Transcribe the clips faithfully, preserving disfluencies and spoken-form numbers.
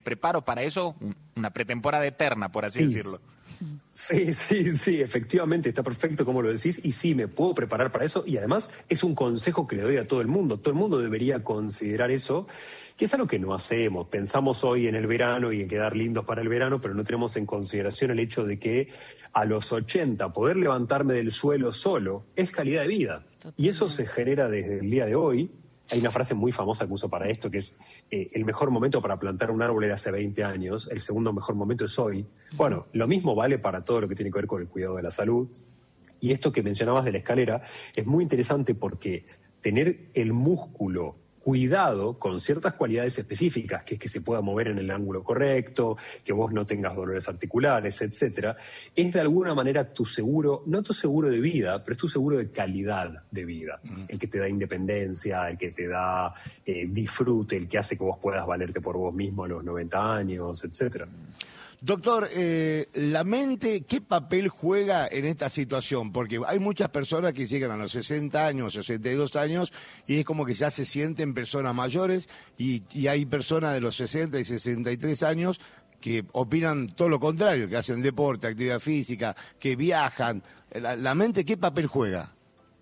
preparo para eso, una pretemporada eterna, por así sí, decirlo. Sí, sí, sí, efectivamente, está perfecto como lo decís, y sí, me puedo preparar para eso, y además es un consejo que le doy a todo el mundo. Todo el mundo debería considerar eso, que es algo que no hacemos. Pensamos hoy en el verano y en quedar lindos para el verano, pero no tenemos en consideración el hecho de que a los ochenta poder levantarme del suelo solo es calidad de vida. Totalmente. Y eso se genera desde el día de hoy. Hay una frase muy famosa que uso para esto, que es eh, el mejor momento para plantar un árbol era hace veinte años, el segundo mejor momento es hoy. Bueno, lo mismo vale para todo lo que tiene que ver con el cuidado de la salud. Y esto que mencionabas de la escalera es muy interesante porque tener el músculo cuidado con ciertas cualidades específicas, que es que se pueda mover en el ángulo correcto, que vos no tengas dolores articulares, etcétera, es de alguna manera tu seguro, no tu seguro de vida, pero es tu seguro de calidad de vida, uh-huh. El que te da independencia, el que te da eh, disfrute, el que hace que vos puedas valerte por vos mismo a los noventa años, etcétera. Doctor, eh, ¿la mente qué papel juega en esta situación? Porque hay muchas personas que llegan a los sesenta años, sesenta y dos años, y es como que ya se sienten personas mayores, y, y hay personas de los sesenta y sesenta y tres años que opinan todo lo contrario, que hacen deporte, actividad física, que viajan. ¿La, la mente qué papel juega?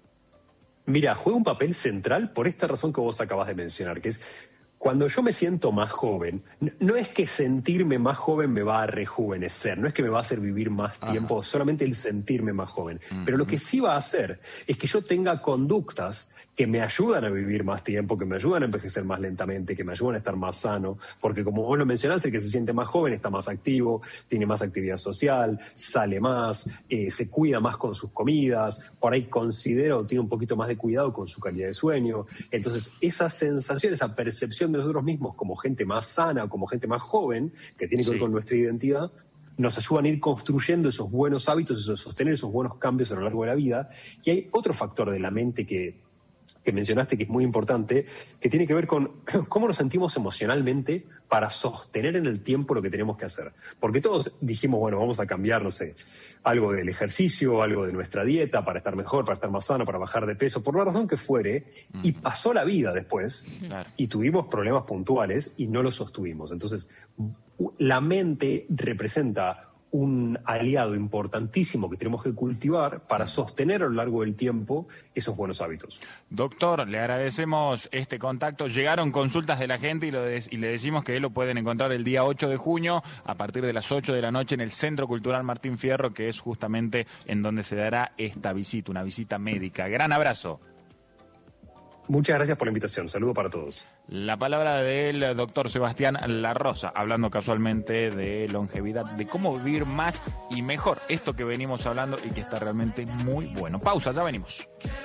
Mira, juega un papel central por esta razón que vos acabas de mencionar, que es... Cuando yo me siento más joven, no es que sentirme más joven me va a rejuvenecer, no es que me va a hacer vivir más tiempo, Ajá. solamente el sentirme más joven. Uh-huh. Pero lo que sí va a hacer es que yo tenga conductas que me ayudan a vivir más tiempo, que me ayudan a envejecer más lentamente, que me ayudan a estar más sano, porque como vos lo mencionaste, el que se siente más joven está más activo, tiene más actividad social, sale más, eh, se cuida más con sus comidas, por ahí considera o tiene un poquito más de cuidado con su calidad de sueño. Entonces, esa sensación, esa percepción de nosotros mismos como gente más sana o como gente más joven, que tiene que ver sí. con nuestra identidad, nos ayudan a ir construyendo esos buenos hábitos, esos, sostener esos buenos cambios a lo largo de la vida. Y hay otro factor de la mente que que mencionaste que es muy importante, que tiene que ver con cómo nos sentimos emocionalmente para sostener en el tiempo lo que tenemos que hacer. Porque todos dijimos, bueno, vamos a cambiar, no sé, algo del ejercicio, algo de nuestra dieta para estar mejor, para estar más sano, para bajar de peso, por la razón que fuere, uh-huh. y pasó la vida después, claro. y tuvimos problemas puntuales y no los sostuvimos. Entonces, la mente representa un aliado importantísimo que tenemos que cultivar para sostener a lo largo del tiempo esos buenos hábitos. Doctor, le agradecemos este contacto. Llegaron consultas de la gente y, lo de, y le decimos que lo pueden encontrar el día ocho de junio a partir de las ocho de la noche en el Centro Cultural Martín Fierro, que es justamente en donde se dará esta visita, una visita médica. Gran abrazo. Muchas gracias por la invitación. Saludo para todos. La palabra del doctor Sebastián La Rosa, hablando casualmente de longevidad, de cómo vivir más y mejor. Esto que venimos hablando y que está realmente muy bueno. Pausa, ya venimos.